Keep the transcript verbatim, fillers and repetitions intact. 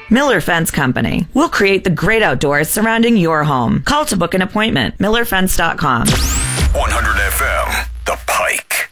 Miller Fence Company. We'll create the great outdoors surrounding your home. Call to book an appointment. Miller Fence dot com. one hundred F M, The Pike.